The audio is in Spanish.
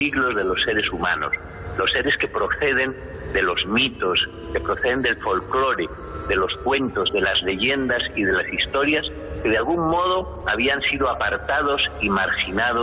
siglos de los seres humanos, los seres que proceden de los mitos, que proceden del folclore, de los cuentos, de las leyendas y de las historias que de algún modo habían sido apartados y marginados